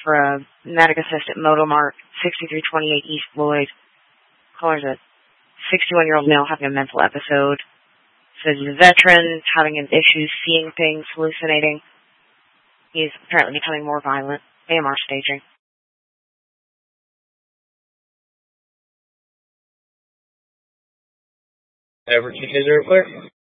for a medic assist at Motomart, 6328 East Lloyd. Caller's a 61-year-old male having a mental episode. Says he's a veteran, having an issue seeing things, hallucinating. He's apparently becoming more violent. AMR staging. Ever to real quick?